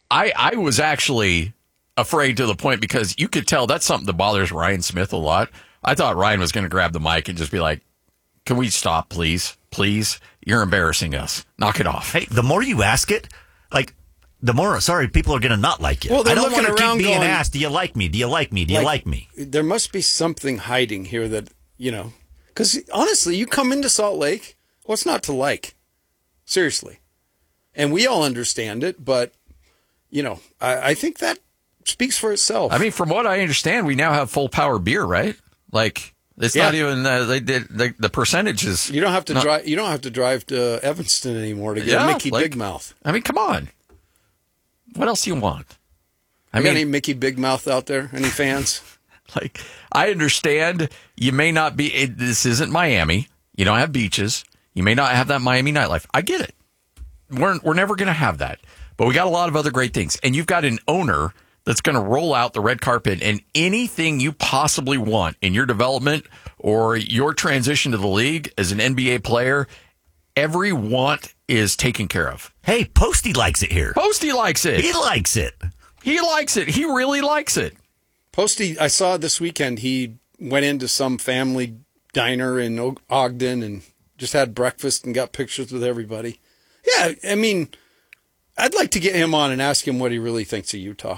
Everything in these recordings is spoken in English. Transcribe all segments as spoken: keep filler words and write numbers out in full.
I, I was actually afraid to the point because you could tell that's something that bothers Ryan Smith a lot. I thought Ryan was going to grab the mic and just be like, can we stop, please? Please? You're embarrassing us. Knock it off. Hey, the more you ask it, like, the more, sorry, people are going to not like you. Well, I don't want to keep keep being going, asked, do you like me? Do you like me? Do you like, like me? There must be something hiding here that, you know, because honestly, you come into Salt Lake, what's not to like? Seriously. And we all understand it, but, you know, I, I think that speaks for itself. I mean, from what I understand, we now have full power beer, right? Like, it's yeah. not even, uh, they did, the, the percentages. You don't have to not, drive, you don't have to drive to Evanston anymore to get yeah, a Mickey like, Big Mouth. I mean, come on. What else do you want? I you mean, got any Mickey Big Mouth out there? Any fans? Like, I understand you may not be, it, this isn't Miami. You don't have beaches. You may not have that Miami nightlife. I get it. We're, we're never going to have that. But we got a lot of other great things. And you've got an owner that's going to roll out the red carpet and anything you possibly want in your development or your transition to the league as an N B A player, every want is taken care of. Hey, Posty likes it here. Posty likes it. He likes it. He likes it. He really likes it. Posty, I saw this weekend, he went into some family diner in Ogden and just had breakfast and got pictures with everybody. Yeah, I mean, I'd like to get him on and ask him what he really thinks of Utah.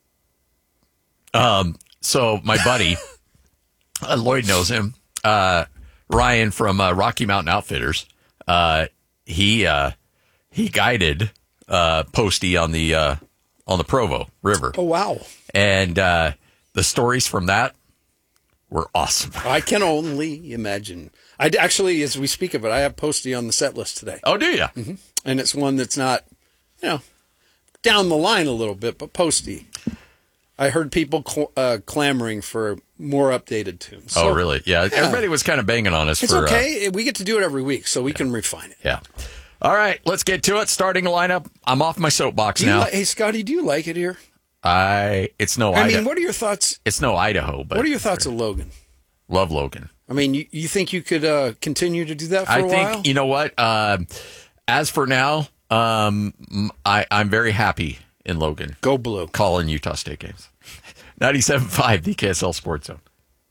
Um. So my buddy, uh, Lloyd knows him, uh, Ryan from uh, Rocky Mountain Outfitters. Uh, he uh, he guided uh, Posty on the uh, on the Provo River. Oh wow! And uh, the stories from that were awesome. I can only imagine. I actually, as we speak of it, I have Posty on the set list today. Oh, do you? Mm-hmm. And it's one that's not, you know, down the line a little bit, but Posty. I heard people cl- uh, clamoring for more updated tunes. So, oh, really? Yeah. yeah. Everybody was kind of banging on us. It's for, okay. Uh, we get to do it every week, so we yeah. can refine it. Yeah. All right. Let's get to it. Starting lineup. I'm off my soapbox now. Li- hey, Scotty, do you like it here? I. It's no. I Idaho. mean, what are your thoughts? It's no Idaho, but what are your thoughts of Logan? Love Logan. I mean, you, you think you could uh, continue to do that for I a think, while? You know what? Uh, as for now, um, I, I'm very happy in Logan. Go Blue. Calling Utah State games. ninety-seven point five, the K S L Sports Zone.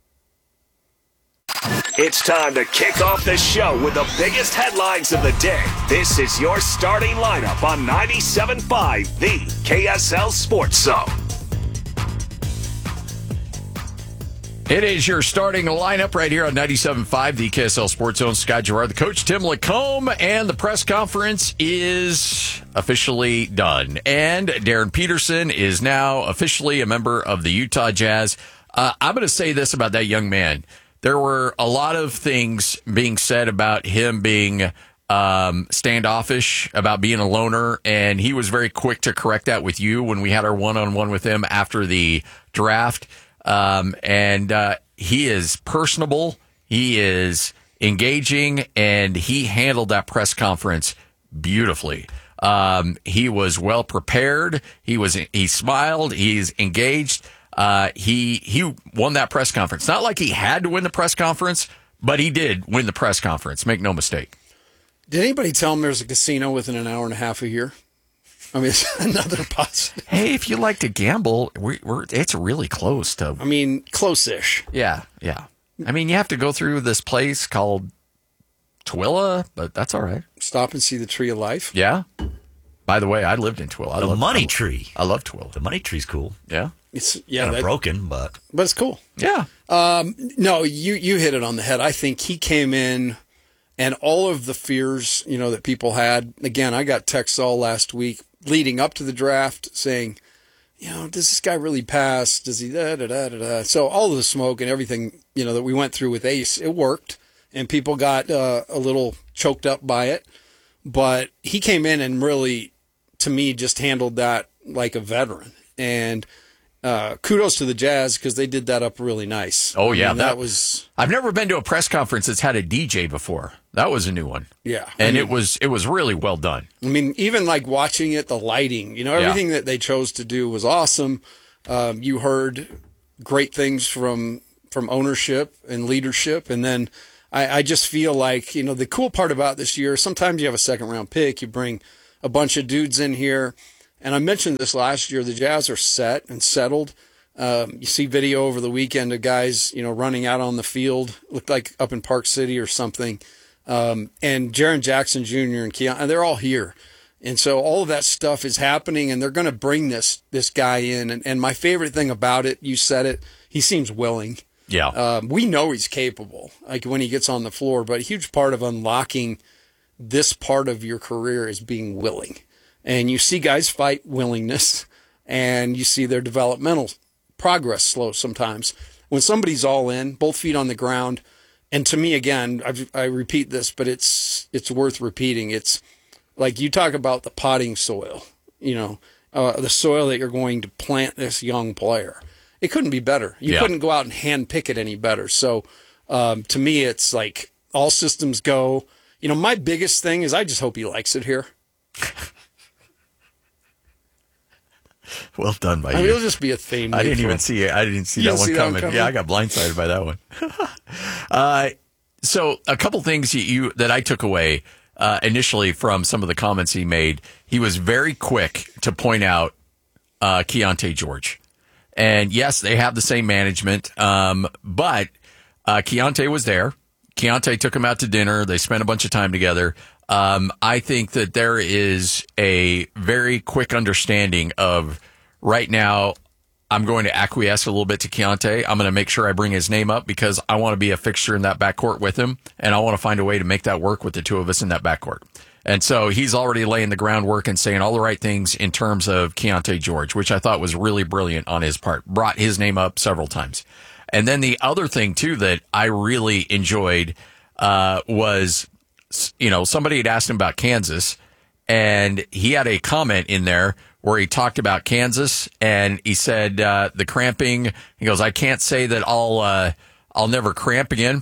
It's time to kick off the show with the biggest headlines of the day. This is your starting lineup on ninety-seven point five, the K S L Sports Zone. It is your starting lineup right here on ninety-seven point five, the K S L Sports Zone. Scott Gerard, the coach, Tim Lacombe, and the press conference is officially done. And Darren Peterson is now officially a member of the Utah Jazz. Uh, I'm going to say this about that young man. There were a lot of things being said about him being um, standoffish, about being a loner, and he was very quick to correct that with you when we had our one-on-one with him after the draft. Um, and uh, he is personable, he is engaging, and he handled that press conference beautifully. Um, he was well prepared. He was he smiled. He's engaged. Uh, he he won that press conference. Not like he had to win the press conference, but he did win the press conference. Make no mistake. Did anybody tell him there's a casino within an hour and a half a year? I mean, it's another positive. Hey, if you like to gamble, we're, we're it's really close to. I mean, close-ish. Yeah, yeah. I mean, you have to go through this place called Twilla, but that's all right. Stop and see the Tree of Life. Yeah. By the way, I lived in Twilla. I the love, Money I, Tree. I love Twilla. The Money Tree's cool. Yeah. It's yeah, kind of that, broken, but but it's cool. Yeah. Um, no, you you hit it on the head. I think he came in, and all of the fears, you know, that people had. Again, I got texts all last week leading up to the draft saying, you know, does this guy really pass? Does he da da da da da? So all of the smoke and everything, you know, that we went through with Ace, it worked, and people got uh, a little choked up by it. But he came in and really, to me, just handled that like a veteran. And uh, kudos to the Jazz because they did that up really nice. Oh, yeah. I mean, that, that was. I've never been to a press conference that's had a D J before. That was a new one. Yeah. And I mean, it was it was really well done. I mean, even like watching it, the lighting, you know, everything yeah. that they chose to do was awesome. Um, you heard great things from from ownership and leadership. And then I, I just feel like, you know, the cool part about this year, sometimes you have a second round pick, you bring a bunch of dudes in here And I mentioned this last year. The Jazz are set and settled. Um, you see video over the weekend of guys, you know, running out on the field, looked like up in Park City or something. Um, and Jaren Jackson Junior and Keon, they're all here. And so all of that stuff is happening, and they're going to bring this this guy in. And, and my favorite thing about it, you said it, he seems willing. Yeah. Um, we know he's capable, like when he gets on the floor, but a huge part of unlocking this part of your career is being willing. And you see guys fight willingness, and you see their developmental progress slow sometimes. When somebody's all in, both feet on the ground, and to me, again, I've, I repeat this, but it's it's worth repeating. It's like you talk about the potting soil, you know, uh, the soil that you're going to plant this young player. It couldn't be better. You Yeah. couldn't go out and hand pick it any better. So um, to me, it's like all systems go. You know, my biggest thing is I just hope he likes it here. Well done by I mean, you. it'll just be a theme. I didn't for even him. see it. I didn't see You that didn't one see that one coming. coming? Yeah, I got blindsided by that one. uh, so a couple things you, you that I took away uh, initially from some of the comments he made. He was very quick to point out uh, Keontae George, and yes, they have the same management, um, but uh, Keontae was there. Keontae took him out to dinner. They spent a bunch of time together. Um, I think that there is a very quick understanding of right now, I'm going to acquiesce a little bit to Keontae. I'm going to make sure I bring his name up because I want to be a fixture in that backcourt with him, and I want to find a way to make that work with the two of us in that backcourt. And so he's already laying the groundwork and saying all the right things in terms of Keontae George, which I thought was really brilliant on his part. Brought his name up several times. And then the other thing, too, that I really enjoyed uh, was, you know, somebody had asked him about Kansas, and he had a comment in there where he talked about Kansas, and he said uh, the cramping. He goes, I can't say that I'll uh, I'll never cramp again,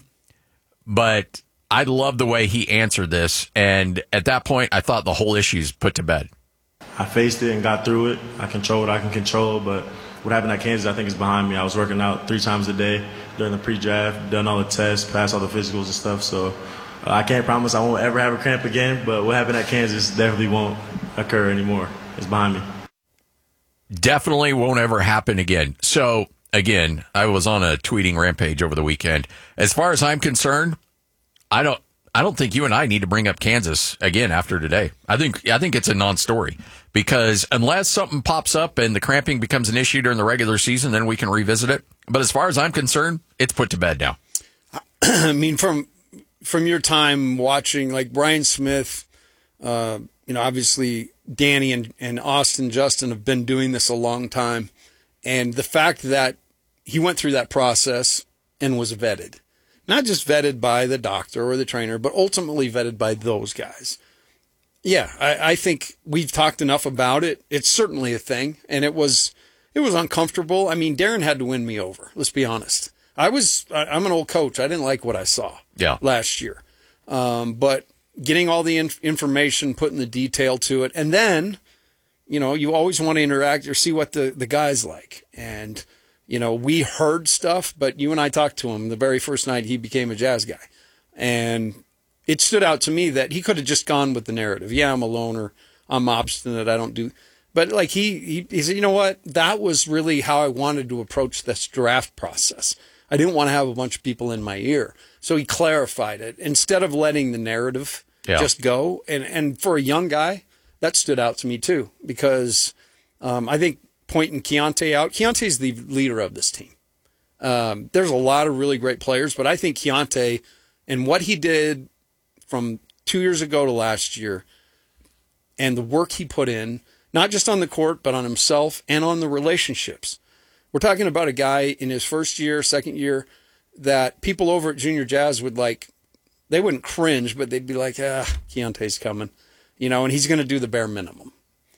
but I love the way he answered this. And at that point, I thought the whole issue's put to bed. I faced it and got through it. I control what I can control, but what happened at Kansas, I think, is behind me. I was working out three times a day during the pre-draft, done all the tests, passed all the physicals and stuff. So uh, I can't promise I won't ever have a cramp again, but what happened at Kansas definitely won't occur anymore. It's behind me. Definitely won't ever happen again. So, again, I was on a tweeting rampage over the weekend. As far as I'm concerned, I don't I don't think you and I need to bring up Kansas again after today. I think I think it's a non-story because unless something pops up and the cramping becomes an issue during the regular season, then we can revisit it. But as far as I'm concerned, it's put to bed now. I mean, from from your time watching, like Brian Smith, uh, you know, obviously Danny and, and Austin Justin have been doing this a long time. And the fact that he went through that process and was vetted, not just vetted by the doctor or the trainer, but ultimately vetted by those guys. Yeah, I, I think we've talked enough about it. It's certainly a thing. And it was, it was uncomfortable. I mean, Darren had to win me over. Let's be honest. I was, I'm an old coach. I didn't like what I saw yeah. last year. Um, but getting all the inf- information, putting the detail to it. And then, you know, you always want to interact or see what the, the guy's like. And, you know, we heard stuff, but you and I talked to him the very first night he became a Jazz guy. And it stood out to me that he could have just gone with the narrative. Yeah, I'm a loner. I'm obstinate. I don't do. But like he, he, he said, you know what? That was really how I wanted to approach this draft process. I didn't want to have a bunch of people in my ear. So he clarified it instead of letting the narrative yeah. just go. And, and for a young guy, that stood out to me too, because um, I think pointing Keontae out, Keontae's the leader of this team. Um, there's a lot of really great players, but I think Keontae and what he did from two years ago to last year and the work he put in, not just on the court, but on himself and on the relationships. We're talking about a guy in his first year, second year, that people over at Junior Jazz would like, they wouldn't cringe, but they'd be like, ah, Keontae's coming, you know, and he's going to do the bare minimum.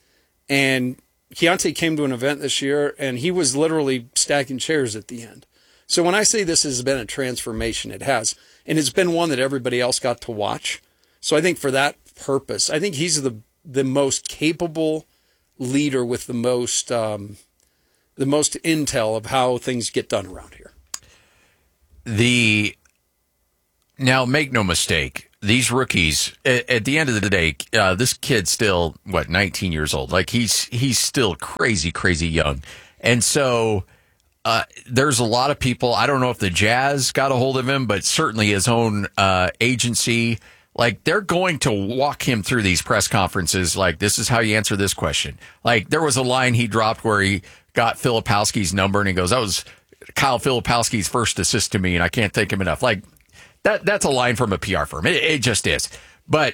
And Keontae came to an event this year, and he was literally stacking chairs at the end. So when I say this has been a transformation, it has. And it's been one that everybody else got to watch. So I think for that purpose, I think he's the the most capable leader with the most um, the most intel of how things get done around here. The now, make no mistake, these rookies, at, at the end of the day, uh, this kid's still, what, nineteen years old. Like, he's he's still crazy, crazy young. And so uh, there's a lot of people, I don't know if the Jazz got a hold of him, but certainly his own uh, agency, like, they're going to walk him through these press conferences like, this is how you answer this question. Like, there was a line he dropped where he got Filipowski's number, and he goes, that was Kyle Filipowski's first assist to me, and I can't thank him enough. Like, that that's a line from a P R firm. It, it just is. But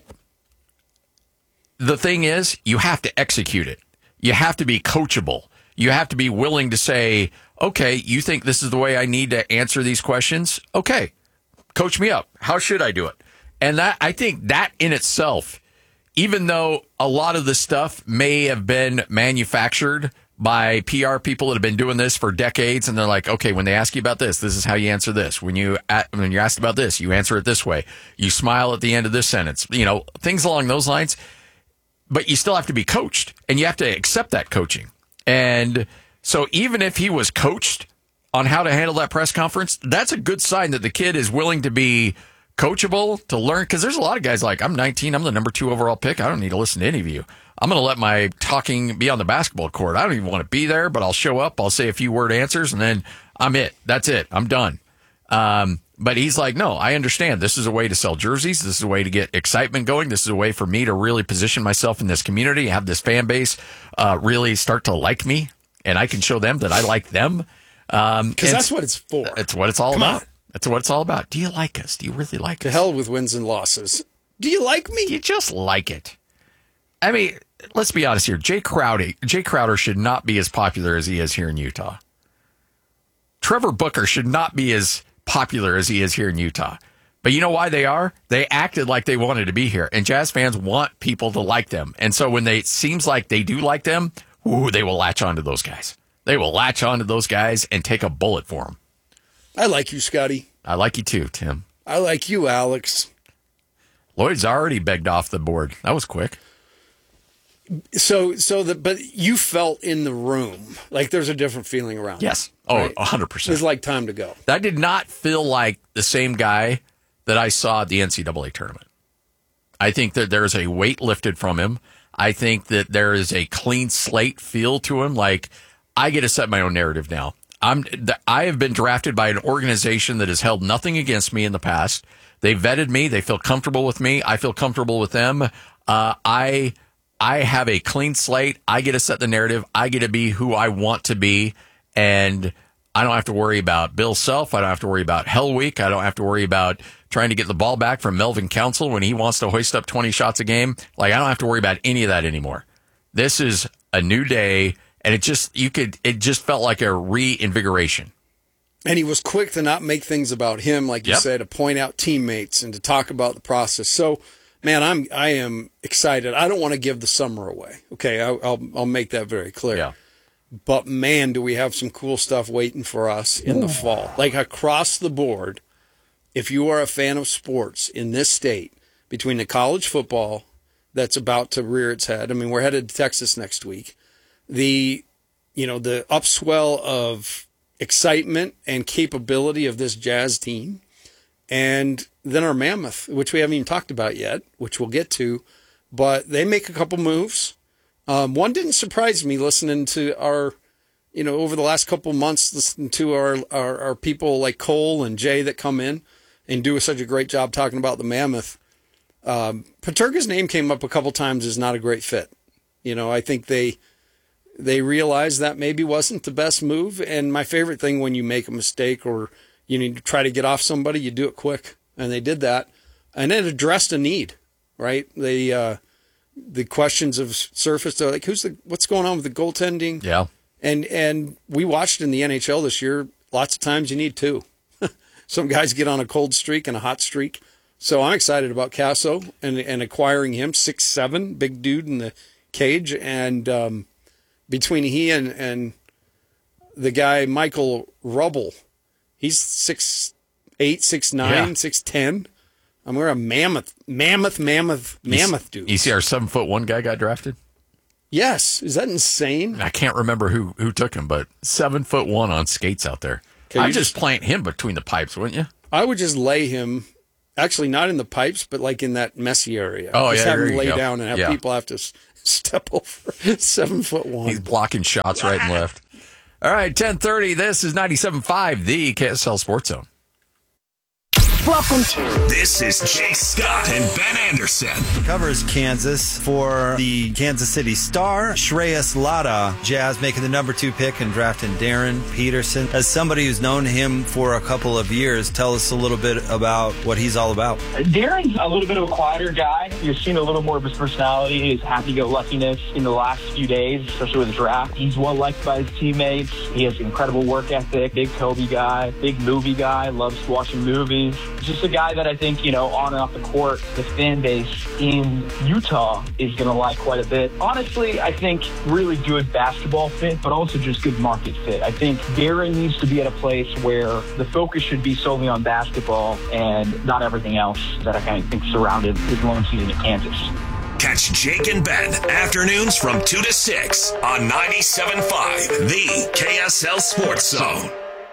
the thing is, you have to execute it. You have to be coachable. You have to be willing to say, okay, you think this is the way I need to answer these questions? Okay, coach me up. How should I do it? And that, I think that in itself, even though a lot of the stuff may have been manufactured by P R people that have been doing this for decades, and they're like, okay, when they ask you about this, this is how you answer this. When you when you're asked about this, you answer it this way. You smile at the end of this sentence. You know, things along those lines. But you still have to be coached, and you have to accept that coaching. And so even if he was coached on how to handle that press conference, that's a good sign that the kid is willing to be coachable, to learn, because there's a lot of guys like, I'm nineteen, I'm the number two overall pick. I don't need to listen to any of you. I'm going to let my talking be on the basketball court. I don't even want to be there, but I'll show up. I'll say a few word answers, and then I'm it. That's it. I'm done. Um, but he's like, no, I understand. This is a way to sell jerseys. This is a way to get excitement going. This is a way for me to really position myself in this community, have this fan base uh, really start to like me, and I can show them that I like them. Um, Because that's what it's for. That's what it's all Come about. on. That's what it's all about. Do you like us? Do you really like To us? hell with wins and losses. Do you like me? You just like it. I mean, let's be honest here. Jay Crowder, Jay Crowder should not be as popular as he is here in Utah. Trevor Booker should not be as popular as he is here in Utah. But you know why they are? They acted like they wanted to be here. And Jazz fans want people to like them. And so when they, it seems like they do like them, ooh, they will latch onto those guys. They will latch onto those guys and take a bullet for them. I like you, Scotty. I like you too, Tim. I like you, Alex. Lloyd's already begged off the board. That was quick. So, so the but you felt in the room like there's a different feeling around. Yes. Oh, right? one hundred It percent. was like time to go. That did not feel like the same guy that I saw at the N C double A tournament. I think that there's a weight lifted from him. I think that there is a clean slate feel to him. Like, I get to set my own narrative now. I'm, I have been drafted by an organization that has held nothing against me in the past. They vetted me. They feel comfortable with me. I feel comfortable with them. Uh, I, I have a clean slate. I get to set the narrative. I get to be who I want to be. And I don't have to worry about Bill Self. I don't have to worry about Hell Week. I don't have to worry about trying to get the ball back from Melvin Council when he wants to hoist up twenty shots a game. Like, I don't have to worry about any of that anymore. This is a new day. And it just, you could, it just felt like a reinvigoration. And he was quick to not make things about him, like you Yep. said, to point out teammates and to talk about the process. So, man, I'm, I am excited. I don't want to give the summer away. Okay. I, I'll, I'll make that very clear. Yeah. But man, do we have some cool stuff waiting for us in the fall. Like across the board, if you are a fan of sports in this state, between the college football that's about to rear its head. I mean, we're headed to Texas next week. The, you know, the upswell of excitement and capability of this Jazz team. And then our Mammoth, which we haven't even talked about yet, which we'll get to. But they make a couple moves. Um, one didn't surprise me listening to our, you know, over the last couple months, listening to our, our, our people like Cole and Jay that come in and do such a great job talking about the Mammoth. Um, Paterka's name came up a couple times as not a great fit. You know, I think they they realized that maybe wasn't the best move. And my favorite thing when you make a mistake or you need to try to get off somebody, you do it quick. And they did that. And it addressed a need, right? They, uh, the questions have surfaced. They're like, who's the, what's going on with the goaltending? Yeah. And, and we watched in the N H L this year, lots of times you need two. Some guys get on a cold streak and a hot streak. So I'm excited about Casso and, and acquiring him, six seven, big dude in the cage. And um, between he and, and the guy, Michael Rubble, he's six eight, six nine, Yeah. six ten. I mean, we're a mammoth, mammoth, mammoth, mammoth dude. You see our seven foot one guy got drafted? Yes. Is that insane? I can't remember who, who took him, but seven foot one on skates out there. Okay, I'd you just just- plant him between the pipes, wouldn't you? I would just lay him Actually, not in the pipes, but like in that messy area. Oh, Just yeah, have there him you lay go. down and have Yeah. people have to s- step over seven foot one. He's blocking shots right and left. All right, ten thirty. This is ninety-seven point five, the K S L Sports Zone. Welcome to This is Jay Scott and Ben Anderson. Covers Kansas for the Kansas City Star. Shreyas Lada, Jazz making the number two pick and drafting Darren Peterson. As somebody who's known him for a couple of years, tell us a little bit about what he's all about. Darren's a little bit of a quieter guy. You're seeing a little more of his personality, his happy-go-luckiness in the last few days, especially with the draft. He's well-liked by his teammates. He has incredible work ethic, big Kobe guy, big movie guy, loves watching movies. Just a guy that I think, you know, on and off the court, the fan base in Utah is going to like quite a bit. Honestly, I think really good basketball fit, but also just good market fit. I think Darren needs to be at a place where the focus should be solely on basketball and not everything else that I kind of think surrounded his long season at Kansas. Catch Jake and Ben afternoons from two to six on ninety-seven point five, the K S L Sports Zone.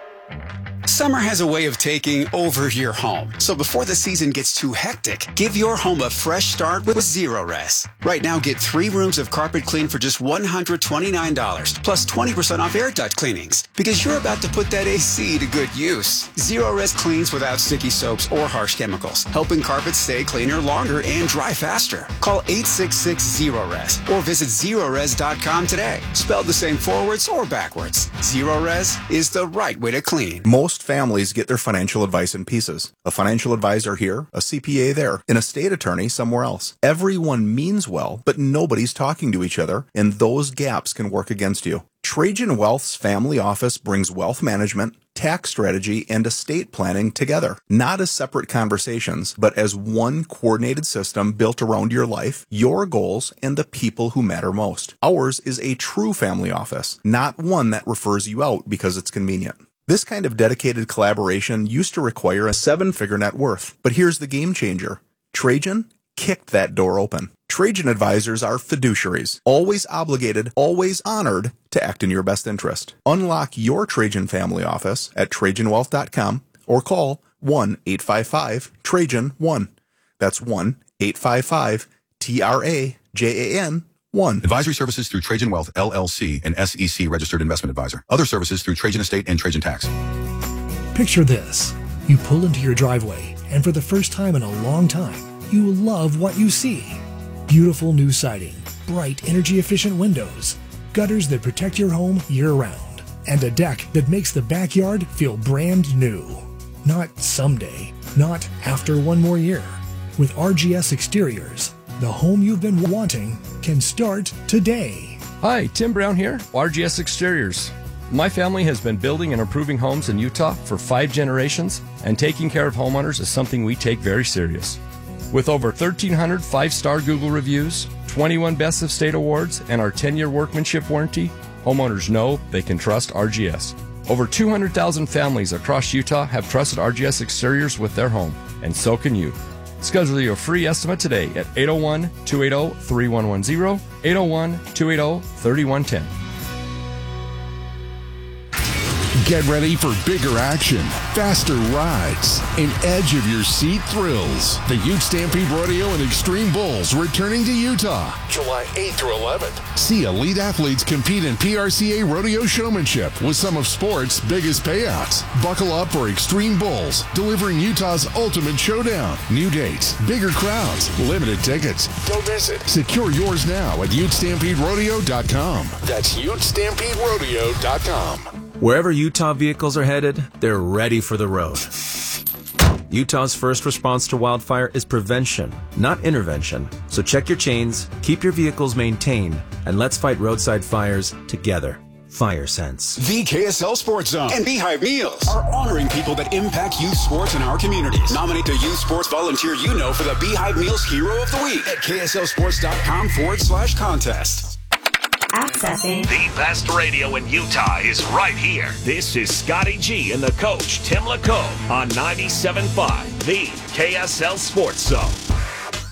Summer has a way of taking over your home. So before the season gets too hectic, give your home a fresh start with Zerorez. Right now, get three rooms of carpet clean for just one hundred twenty-nine dollars, plus twenty percent off air duct cleanings. Because you're about to put that A C to good use. Zerorez cleans without sticky soaps or harsh chemicals, helping carpets stay cleaner longer and dry faster. Call eight six six, Zerorez or visit Zerorez dot com today. Spelled the same forwards or backwards. Zerorez is the right way to clean. Most families get their financial advice in pieces. A financial advisor here, a C P A there, an estate attorney somewhere else. Everyone means well, but nobody's talking to each other, and those gaps can work against you. Trajan Wealth's family office brings wealth management, tax strategy, and estate planning together. Not as separate conversations, but as one coordinated system built around your life, your goals, and the people who matter most. Ours is a true family office, not one that refers you out because it's convenient. This kind of dedicated collaboration used to require a seven-figure net worth, but here's the game changer. Trajan kicked that door open. Trajan advisors are fiduciaries, always obligated, always honored to act in your best interest. Unlock your Trajan family office at Trajan Wealth dot com or call one eight five five Trajan one. That's one eight five five T R A J A N one. Advisory services through Trajan Wealth, L L C, an S E C registered investment advisor. Other services through Trajan Estate and Trajan Tax. Picture this. You pull into your driveway, and for the first time in a long time, you love what you see. Beautiful new siding, bright energy-efficient windows, gutters that protect your home year-round, and a deck that makes the backyard feel brand new. Not someday, not after one more year. With R G S Exteriors, the home you've been wanting can start today. Hi, Tim Brown here, R G S Exteriors. My family has been building and improving homes in Utah for five generations, and taking care of homeowners is something we take very serious. With over thirteen hundred five-star Google reviews, twenty-one Best of State awards, and our ten-year workmanship warranty, homeowners know they can trust R G S. Over two hundred thousand families across Utah have trusted R G S Exteriors with their home, and so can you. Schedule your free estimate today at eight oh one, two eight oh, three one one zero, eight oh one, two eight oh, three one one zero. Get ready for bigger action, faster rides, and edge-of-your-seat thrills. The Ute Stampede Rodeo and Extreme Bulls returning to Utah, July eighth through eleventh. See elite athletes compete in P R C A rodeo showmanship with some of sport's biggest payouts. Buckle up for Extreme Bulls, delivering Utah's ultimate showdown. New dates, bigger crowds, limited tickets. Don't miss it. Secure yours now at Ute Stampede Rodeo dot com. That's Ute Stampede Rodeo dot com. Wherever Utah vehicles are headed, they're ready for the road. Utah's first response to wildfire is prevention, not intervention. So check your chains, keep your vehicles maintained, and let's fight roadside fires together. Fire Sense. The K S L Sports Zone and Beehive Meals are honoring people that impact youth sports in our communities. Nominate the youth sports volunteer you know for the Beehive Meals Hero of the Week at K S L sports dot com forward slash contest. Accessing the best radio in Utah is right here. This is Scotty G and the coach, Tim Lacombe, on ninety-seven point five, the K S L Sports Zone.